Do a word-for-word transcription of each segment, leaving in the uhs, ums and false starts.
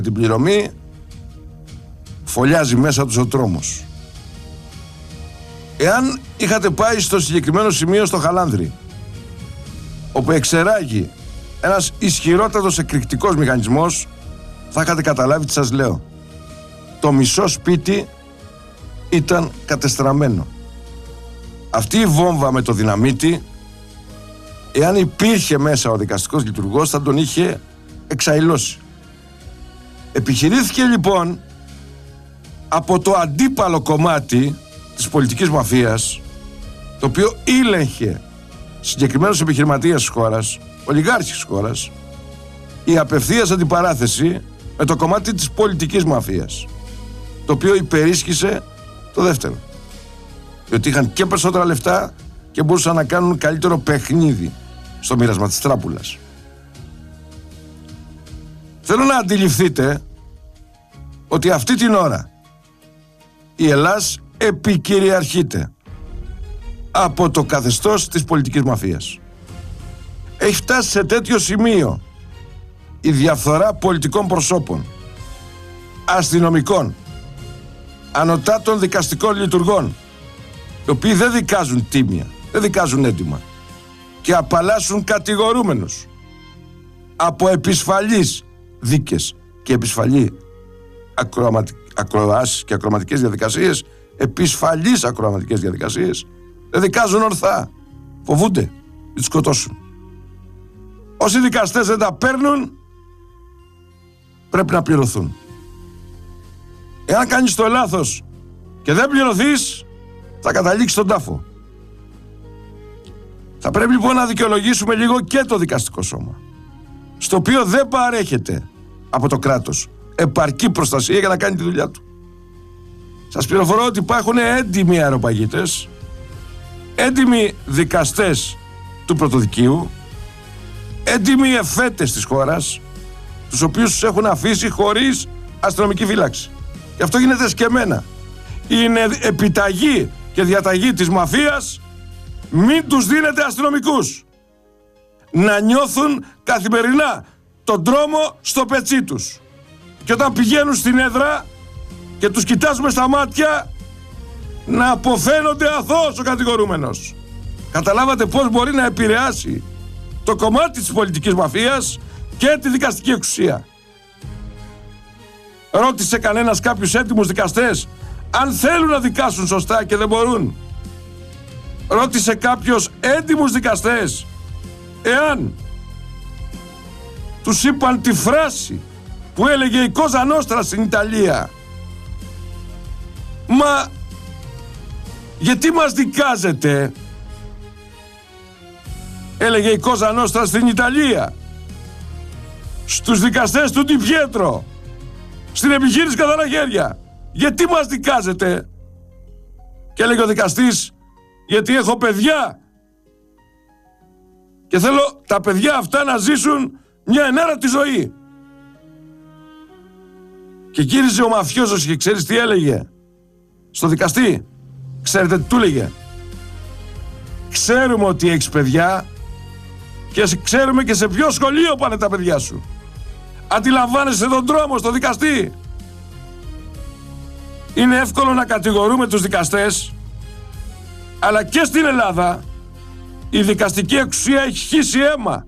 την πληρωμή, φωλιάζει μέσα τους ο τρόμος. Εάν είχατε πάει στο συγκεκριμένο σημείο στο Χαλάνδρι, όπου εξεράγει ένας ισχυρότατος εκρηκτικός μηχανισμός, θα είχατε καταλάβει τι σας λέω. Το μισό σπίτι ήταν κατεστραμμένο. Αυτή η βόμβα με το δυναμίτι, εάν υπήρχε μέσα ο δικαστικός λειτουργός, θα τον είχε εξαϊλώσει. Επιχειρήθηκε λοιπόν από το αντίπαλο κομμάτι της πολιτικής μαφίας, το οποίο ήλεγχε συγκεκριμένους επιχειρηματίες της χώρας, ολιγάρχης της χώρας, η απευθείας αντιπαράθεση με το κομμάτι της πολιτικής μαφίας, το οποίο υπερίσχυσε το δεύτερο, διότι είχαν και περισσότερα λεφτά και μπορούσαν να κάνουν καλύτερο παιχνίδι στο μοίρασμα της τράπουλας. Θέλω να αντιληφθείτε ότι αυτή την ώρα η Ελλάς επικυριαρχείται από το καθεστώς της πολιτικής μαφίας. Έχει φτάσει σε τέτοιο σημείο η διαφθορά πολιτικών προσώπων, αστυνομικών, ανωτάτων δικαστικών λειτουργών, οι οποίοι δεν δικάζουν τίμια, δεν δικάζουν έντιμα και απαλλάσσουν κατηγορούμενους από επισφαλείς δίκες και επισφαλή ακροαματι... ακροάσεις και ακροαματικές διαδικασίες, επισφαλείς ακροαματικές διαδικασίες, δεν δικάζουν ορθά, φοβούνται να τους σκοτώσουν. Όσοι δικαστές δεν τα παίρνουν, πρέπει να πληρωθούν. Εάν κάνεις το λάθος και δεν πληρωθείς, θα καταλήξεις στον τάφο. Θα πρέπει λοιπόν να δικαιολογήσουμε λίγο και το δικαστικό σώμα, στο οποίο δεν παρέχεται από το κράτος επαρκή προστασία για να κάνει τη δουλειά του. Σας πληροφορώ ότι υπάρχουν έντιμοι αεροπαγίτες, έντιμοι δικαστές του πρωτοδικείου, έντιμοι εφέτες της χώρας, τους οποίους τους έχουν αφήσει χωρίς αστυνομική φύλαξη. Και αυτό γίνεται σκεμμένα. Είναι επιταγή και διαταγή της μαφίας, μην τους δίνετε αστυνομικούς. Να νιώθουν καθημερινά τον τρόμο στο πετσί τους. Και όταν πηγαίνουν στην έδρα και τους κοιτάζουμε στα μάτια, να αποφαίνονται αθώος ο κατηγορούμενος. Καταλάβατε πώς μπορεί να επηρεάσει το κομμάτι της πολιτικής μαφίας και τη δικαστική εξουσία. Ρώτησε κανένας κάποιους έτοιμους δικαστές αν θέλουν να δικάσουν σωστά και δεν μπορούν? Ρώτησε κάποιος έντιμους δικαστές εάν τους είπαν τη φράση που έλεγε η Κόζα Νόστρα στην Ιταλία? Μα γιατί μας δικάζετε? Έλεγε η Κόζα Νόστρα στην Ιταλία στους δικαστές του Ντι Πιέτρο, στην επιχείρηση Καθαρά Χέρια. Γιατί μας δικάζετε? Και έλεγε ο δικαστής, γιατί έχω παιδιά και θέλω τα παιδιά αυτά να ζήσουν μια ενέρατη ζωή. Και γύριζε ο μαφιόζος και ξέρεις τι έλεγε στο δικαστή? Ξέρετε τι του έλεγε? Ξέρουμε ότι έχεις παιδιά και ξέρουμε και σε ποιο σχολείο πάνε τα παιδιά σου. Αντιλαμβάνεσαι τον τρόμο στο δικαστή? Είναι εύκολο να κατηγορούμε τους δικαστές, αλλά και στην Ελλάδα η δικαστική εξουσία έχει χύσει αίμα.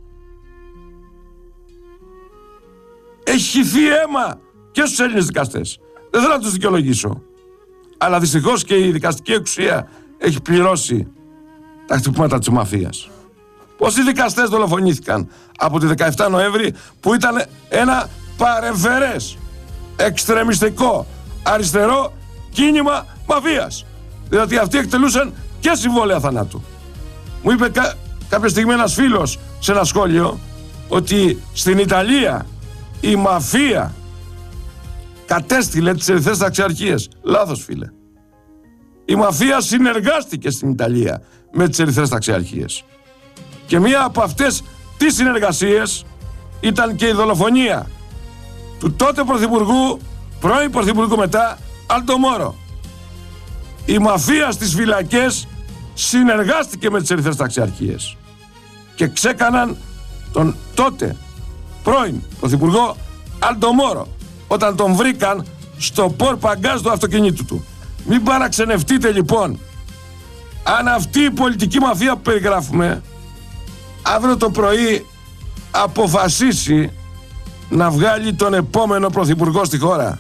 Έχει χυθεί αίμα και στους Έλληνες δικαστές. Δεν θέλω να τους δικαιολογήσω, αλλά δυστυχώς και η δικαστική εξουσία έχει πληρώσει τα χτυπήματα της μαφίας. Πόσοι δικαστές δολοφονήθηκαν από τη δεκαεφτά Νοέμβρη, που ήταν ένα παρεμφερές, εξτρεμιστικό, αριστερό κίνημα μαφίας. Δηλαδή αυτοί εκτελούσαν και συμβόλαια θανάτου. Μου είπε κα, κάποια στιγμή ένας φίλος σε ένα σχόλιο ότι στην Ιταλία η μαφία κατέστηλε τις ερυθρές ταξιαρχίες. Λάθος, φίλε. Η μαφία συνεργάστηκε στην Ιταλία με τις ερυθρές ταξιαρχίες. Και μία από αυτές τις συνεργασίες ήταν και η δολοφονία του τότε πρωθυπουργού, πρώην πρωθυπουργού μετά, Αλτο Μόρο. Η μαφία στις φυλακές συνεργάστηκε με τις ερυθρές ταξιαρχίες και ξέκαναν τον τότε πρώην πρωθυπουργό Αλτο Μόρο, ο όταν τον βρήκαν στο πορπαγκάζ του αυτοκινήτου του. Μην παραξενευτείτε λοιπόν. Αν αυτή η πολιτική μαφία που περιγράφουμε αύριο το πρωί αποφασίσει να βγάλει τον επόμενο πρωθυπουργό στη χώρα,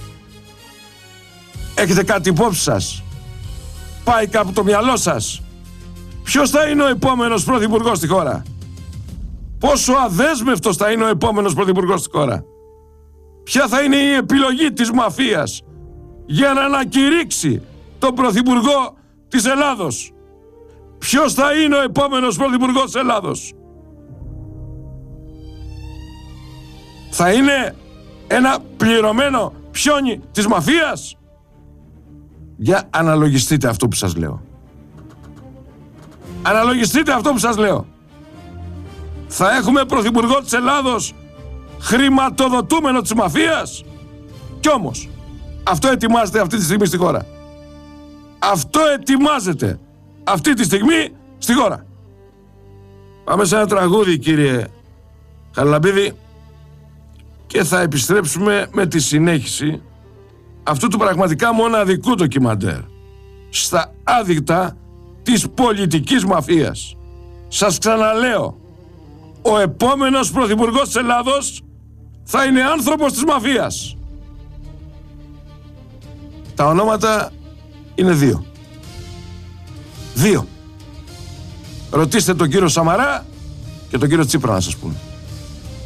έχετε κάτι υπόψη σας? Πάει κάπου το μυαλό σας? Ποιος θα είναι ο επόμενος πρωθυπουργός στη χώρα? Πόσο αδέσμευτος θα είναι ο επόμενος πρωθυπουργός στη χώρα? Ποια θα είναι η επιλογή της μαφίας για να ανακηρύξει τον πρωθυπουργό της Ελλάδος? Ποιος θα είναι ο επόμενος πρωθυπουργός της Ελλάδος? Θα είναι ένα πληρωμένο πιόνι της μαφίας? Για αναλογιστείτε αυτό που σας λέω. Αναλογιστείτε αυτό που σας λέω. Θα έχουμε πρωθυπουργό της Ελλάδος χρηματοδοτούμενο της μαφίας? Κι όμως αυτό ετοιμάζεται αυτή τη στιγμή στη χώρα. Αυτό ετοιμάζεται αυτή τη στιγμή στη χώρα. Πάμε σε ένα τραγούδι, κύριε Χαραλαμπίδη, και θα επιστρέψουμε με τη συνέχιση αυτού του πραγματικά μοναδικού ντοκιμαντέρ στα άδικτα της πολιτικής μαφίας. Σας ξαναλέω, ο επόμενος πρωθυπουργός της Ελλάδος θα είναι άνθρωπος της μαφίας. Τα ονόματα είναι δύο. Δύο. Ρωτήστε τον κύριο Σαμαρά και τον κύριο Τσίπρα να σας πούνε.